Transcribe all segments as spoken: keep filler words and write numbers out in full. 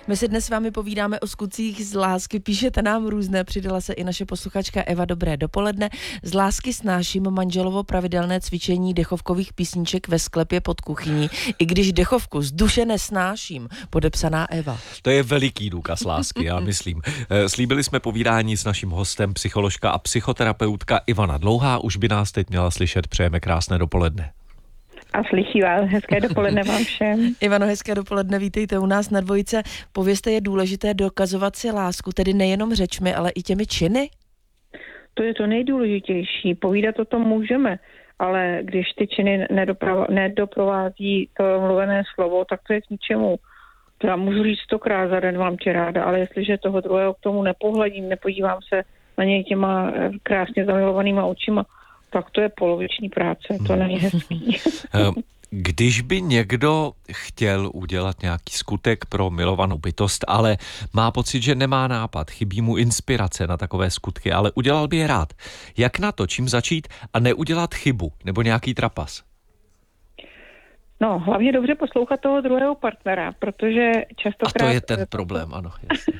My si dnes s vámi povídáme o skutcích z lásky, píšete nám různé, přidala se i naše posluchačka Eva. Dobré dopoledne. Z lásky snáším manželovo pravidelné cvičení dechovkových písniček ve sklepě pod kuchyní, i když dechovku z duše nesnáším. Podepsaná Eva. To je veliký důkaz lásky, já myslím. Slíbili jsme povídání s naším hostem, psycholožka a psychoterapeutka Ivana Dlouhá, už by nás teď měla slyšet, přejeme krásné dopoledne. A slyší vás, hezké dopoledne vám všem. Ivano, hezké dopoledne, vítejte u nás na Dvojce. Povězte, je důležité dokazovat si lásku, tedy nejenom řečmi, ale i těmi činy? To je to nejdůležitější, povídat o tom můžeme, ale když ty činy nedoprovází to mluvené slovo, tak to je k ničemu. To já můžu říct stokrát za den, mám tě ráda, ale jestliže toho druhého k tomu nepohledím, nepodívám se na něj těma krásně zamilovanýma očima, tak to je poloviční práce, to není hezký. Když by někdo chtěl udělat nějaký skutek pro milovanou bytost, ale má pocit, že nemá nápad, chybí mu inspirace na takové skutky, ale udělal by je rád. Jak na to, čím začít a neudělat chybu nebo nějaký trapas? No, hlavně dobře poslouchat toho druhého partnera, protože častokrát... A to je ten problém, ano.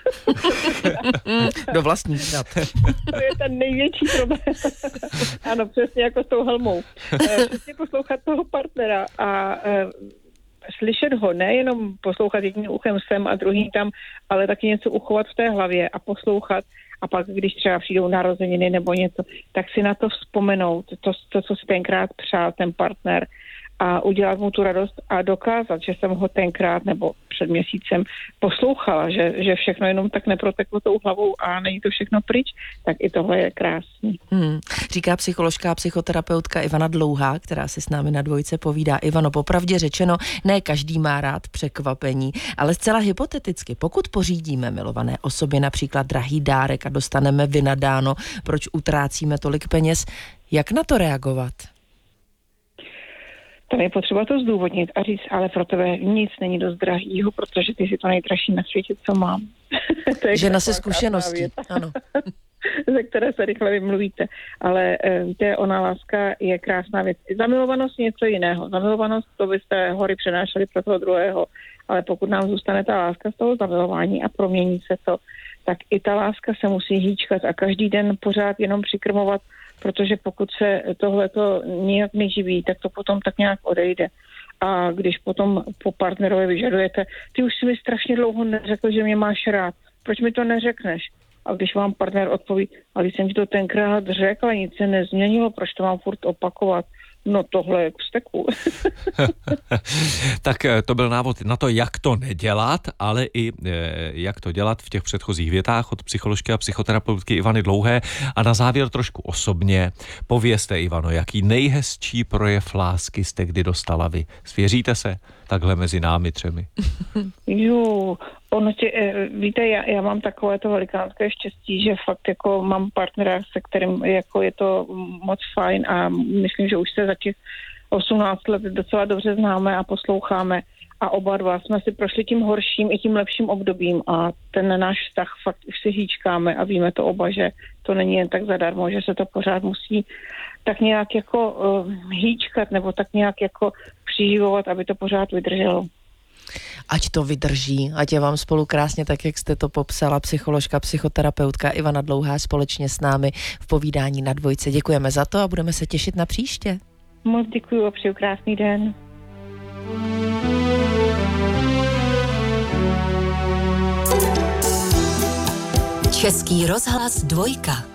Do vlastní řad. To je ten největší problém. Ano, přesně jako s tou helmou. Přesně poslouchat toho partnera a e, slyšet ho, nejenom poslouchat jedním uchem sem a druhým tam, ale taky něco uchovat v té hlavě a poslouchat. A pak, když třeba přijdou narozeniny nebo něco, tak si na to vzpomenout, to, to co si tenkrát přál ten partner, a udělat mu tu radost a dokázat, že jsem ho tenkrát nebo před měsícem poslouchala, že, že všechno jenom tak neproteklo tou hlavou a není to všechno pryč, tak i tohle je krásný. Hmm. Říká psycholožka a psychoterapeutka Ivana Dlouhá, která si s námi na Dvojce povídá. Ivano, popravdě řečeno, ne každý má rád překvapení, ale zcela hypoteticky, pokud pořídíme milované osobě například drahý dárek a dostaneme vynadáno, proč utrácíme tolik peněz, jak na to reagovat? Tam je potřeba to zdůvodnit a říct, ale pro tebe nic není dost drahýho, protože ty jsi to nejdražší na světě, co mám. Žena se zkušeností, ano. Ze které se rychle vymluvíte. Ale víte, ona láska je krásná věc. Zamilovanost je něco jiného. Zamilovanost, to byste hory přenášeli pro toho druhého, ale pokud nám zůstane ta láska z toho zamilování a promění se to, tak i ta láska se musí hýčkat a každý den pořád jenom přikrmovat, protože pokud se tohleto nějak neživí, tak to potom tak nějak odejde. A když potom po partnerovi vyžadujete, ty už si mi strašně dlouho neřekl, že mě máš rád, proč mi to neřekneš? A když vám partner odpoví, ale když jsem ti to tenkrát řekl, nic se nezměnilo, proč to mám furt opakovat? No tohle je k vzteku. Tak to byl návod na to, jak to nedělat, ale i jak to dělat v těch předchozích větách od psycholožky a psychoterapeutky Ivany Dlouhé. A na závěr trošku osobně. Povězte, Ivano, jaký nejhezčí projev lásky jste kdy dostala vy? Svěříte se takhle mezi námi třemi? Jo, ono tě, víte, já, já mám takové to velikánské štěstí, že fakt jako mám partnera, se kterým jako je to moc fajn a myslím, že už se za těch osmnáct let docela dobře známe a posloucháme a oba dva jsme si prošli tím horším i tím lepším obdobím a ten náš vztah fakt už si hýčkáme a víme to oba, že to není jen tak zadarmo, že se to pořád musí tak nějak jako uh, hýčkat nebo tak nějak jako přiživovat, aby to pořád vydrželo. Ať to vydrží, ať je vám spolu krásně, tak jak jste to popsala, psycholožka, psychoterapeutka Ivana Dlouhá společně s námi v povídání na Dvojce. Děkujeme za to a budeme se těšit na příště. Moc děkuju a přeju krásný den. Český rozhlas Dvojka.